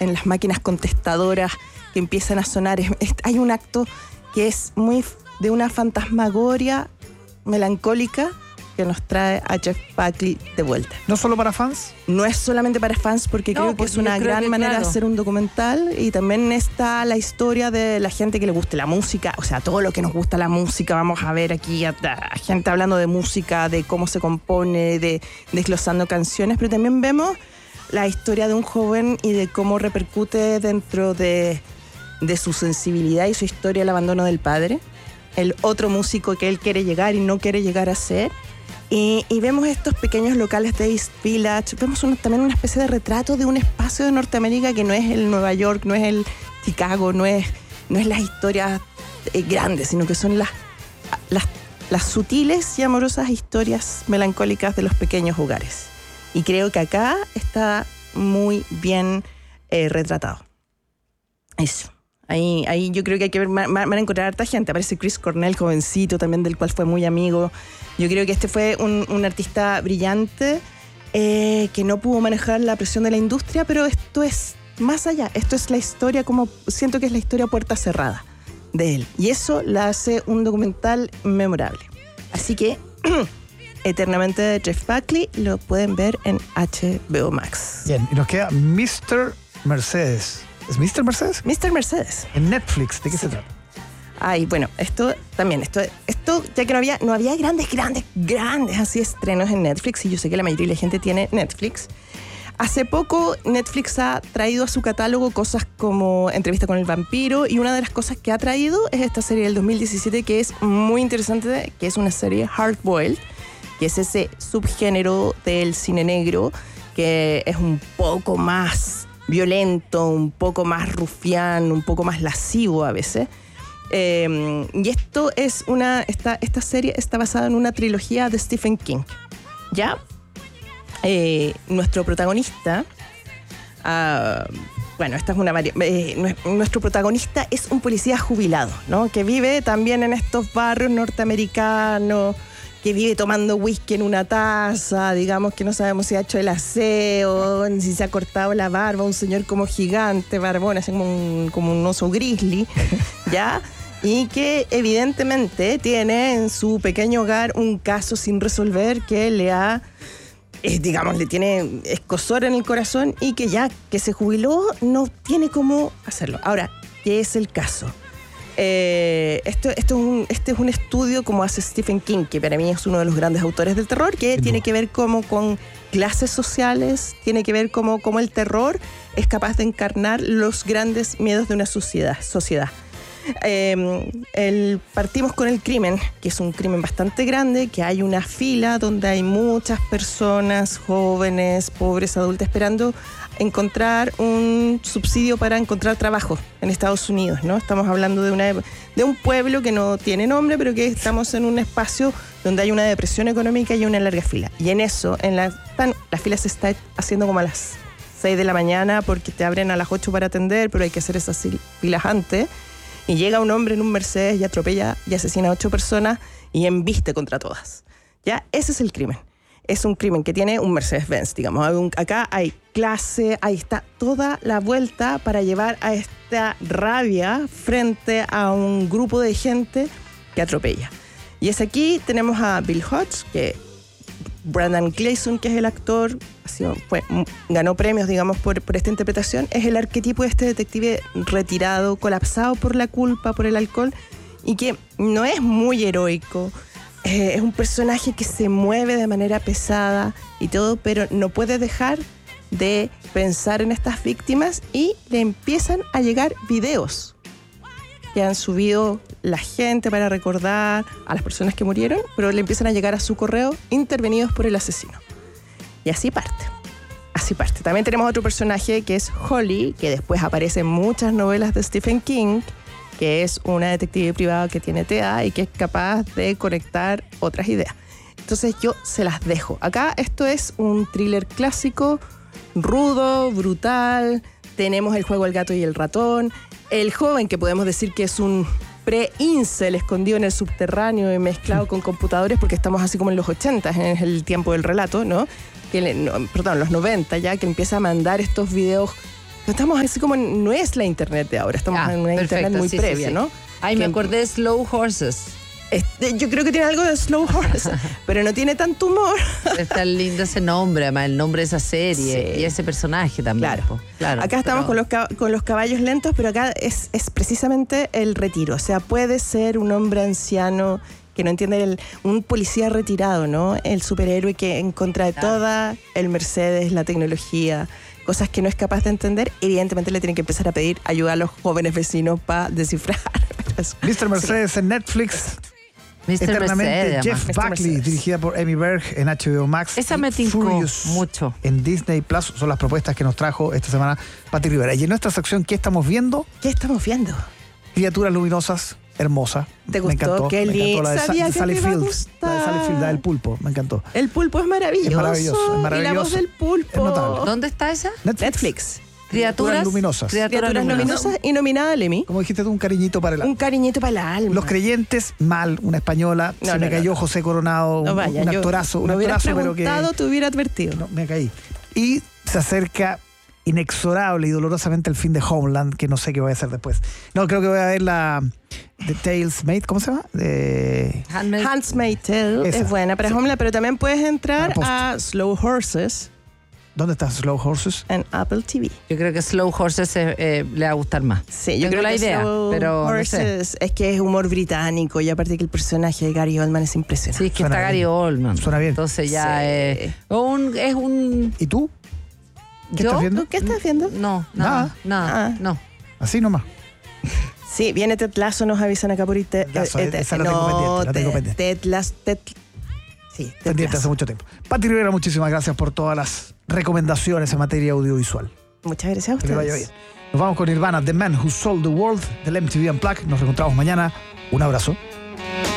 en las máquinas contestadoras que empiezan a sonar. Hay un acto que es muy de una fantasmagoria melancólica que nos trae a Jeff Buckley de vuelta. ¿No solo para fans? No es solamente para fans, porque creo que es una gran manera de hacer un documental, y también está la historia de la gente que le guste la música, o sea, todo lo que nos gusta la música. Vamos a ver aquí a gente hablando de música, de cómo se compone, desglosando canciones, pero también vemos la historia de un joven y de cómo repercute dentro de su sensibilidad y su historia el abandono del padre, el otro músico que él quiere llegar y no quiere llegar a ser. Y vemos estos pequeños locales de East Village. Vemos también una especie de retrato de un espacio de Norteamérica que no es el Nueva York, no es el Chicago, no es las historias grandes, sino que son las sutiles y amorosas historias melancólicas de los pequeños hogares. Y creo que acá está muy bien retratado. Eso. Ahí yo creo que hay que ver, van a encontrar harta gente. Aparece Chris Cornell, jovencito también, del cual fue muy amigo. Yo creo que este fue un artista brillante que no pudo manejar la presión de la industria, pero esto es más allá. Esto es la historia, como siento que es la historia puerta cerrada de él. Y eso la hace un documental memorable. Así que Eternamente de Jeff Buckley lo pueden ver en HBO Max. Bien, y nos queda Mr. Mercedes. ¿Es Mr. Mercedes? Mr. Mercedes. En Netflix, ¿de qué se trata? Ay, bueno, esto ya que no había grandes así estrenos en Netflix, y yo sé que la mayoría de la gente tiene Netflix. Hace poco Netflix ha traído a su catálogo cosas como Entrevista con el vampiro, y una de las cosas que ha traído es esta serie del 2017 que es muy interesante, que es una serie Hard Boiled, que es ese subgénero del cine negro que es un poco más violento, un poco más rufián, un poco más lascivo a veces. Y esto es esta serie está basada en una trilogía de Stephen King. ¿Ya? Nuestro protagonista, nuestro protagonista es un policía jubilado, ¿no? Que vive también en estos barrios norteamericanos, que vive tomando whisky en una taza, digamos que no sabemos si ha hecho el aseo, si se ha cortado la barba, un señor como gigante, barbón, así como un oso grizzly, ¿ya? Y que evidentemente tiene en su pequeño hogar un caso sin resolver que le tiene escosor en el corazón, y que ya que se jubiló no tiene cómo hacerlo. Ahora, ¿qué es el caso? Este es un estudio como hace Stephen King, que para mí es uno de los grandes autores del terror, que tiene que ver como con clases sociales, tiene que ver como el terror es capaz de encarnar los grandes miedos de una sociedad. Partimos con el crimen, que es un crimen bastante grande, que hay una fila donde hay muchas personas, jóvenes, pobres, adultas, esperando encontrar un subsidio para encontrar trabajo en Estados Unidos, ¿no? Estamos hablando de un pueblo que no tiene nombre, pero que estamos en un espacio donde hay una depresión económica y una larga fila. Y en eso, la fila se está haciendo como a las 6 de la mañana, porque te abren a las 8 para atender, pero hay que hacer esas filas antes. Y llega un hombre en un Mercedes y atropella y asesina a 8 personas y embiste contra todas. ¿Ya? Ese es el crimen. Es un crimen que tiene un Mercedes-Benz, digamos. Acá hay clase, ahí está toda la vuelta para llevar a esta rabia frente a un grupo de gente que atropella. Y es aquí, tenemos a Bill Hodge, que Brendan Gleeson, que es el actor, ganó premios, digamos, por esta interpretación. Es el arquetipo de este detective retirado, colapsado por la culpa, por el alcohol, y que no es muy heroico. Es un personaje que se mueve de manera pesada y todo, pero no puede dejar de pensar en estas víctimas, y le empiezan a llegar videos que han subido la gente para recordar a las personas que murieron, pero le empiezan a llegar a su correo intervenidos por el asesino. Y así parte. También tenemos otro personaje que es Holly, que después aparece en muchas novelas de Stephen King, que es una detective privada que tiene TEA y que es capaz de conectar otras ideas. Entonces yo se las dejo. Acá esto es un thriller clásico, rudo, brutal. Tenemos el juego El gato y el ratón. El joven, que podemos decir que es un pre-incel escondido en el subterráneo y mezclado con computadores, porque estamos así como en los 80, en el tiempo del relato, ¿no? Perdón, los 90 ya, que empieza a mandar estos videos Estamos así como, no es la internet de ahora, estamos en una internet muy previa, ¿no? Ay, me acordé de Slow Horses. Yo creo que tiene algo de Slow Horse, pero no tiene tanto humor. Está lindo ese nombre, además el nombre de esa serie y ese personaje también. Claro. Acá estamos con los caballos lentos, pero acá es precisamente el retiro. O sea, puede ser un hombre anciano que no entiende, un policía retirado, ¿no? El superhéroe que en contra de toda el Mercedes, la tecnología, cosas que no es capaz de entender, evidentemente le tienen que empezar a pedir ayuda a los jóvenes vecinos para descifrar. Mr. Mercedes en Netflix. Mr. Eternamente Mercedes, Jeff Mr. Buckley, Mercedes. dirigida por Amy Berg en HBO Max. Esa me tincó Furious mucho. En Disney Plus son las propuestas que nos trajo esta semana Pati Rivera. Y en nuestra sección, ¿qué estamos viendo? ¿Qué estamos viendo? Criaturas luminosas, hermosa. ¿Te gustó? Me encantó. Qué me encantó la de sabía que Sally te iba a Field. gustar. La de Sally Field, la del pulpo. Me encantó. El pulpo es maravilloso. Es maravilloso, es maravilloso. Y la voz del pulpo. Es notable. ¿Dónde está esa? Netflix. Criaturas luminosas. Criaturas luminosas y nominada al Emmy. Como dijiste tú, un cariñito para el Un cariñito para la alma. Los Creyentes, mal, una española, se me cayó José Coronado, No vaya, un actorazo, me hubieras pero que preguntado, te hubiera advertido. no, me caí. Y se acerca inexorable y dolorosamente el fin de Homeland, que no sé qué voy a hacer después. No, creo que voy a ver la The Tales Made, ¿cómo se llama? Handmaid's Tale Esa. es buena para Homeland, pero también puedes entrar Para a Slow Horses ¿Dónde está Slow Horses? en Apple TV. Yo creo que Slow Horses le va a gustar más. Sí, yo Tengo creo la que idea, Slow pero no sé. Horses es que es humor británico y aparte que el personaje de Gary Oldman es impresionante. Sí, es que Suena está Gary bien. Oldman. Suena bien. Entonces ya Sí. es un... ¿Y tú? ¿Qué ¿Yo? estás viendo? ¿Qué estás viendo? No, Nada. nada, Ah. no. Así nomás. Sí, viene Ted Lasso, nos avisan acá por Ted Lasso, esa la tengo pendiente, la tengo pendiente. Ted Lasso, sí, Ted Pendiente hace Lasso. mucho tiempo. Pati Rivera, muchísimas gracias por todas las recomendaciones en materia audiovisual. Muchas gracias a Que le ustedes. vaya bien. Nos vamos con Nirvana, The Man Who Sold the World, del MTV Unplugged. Nos reencontramos mañana. Un abrazo.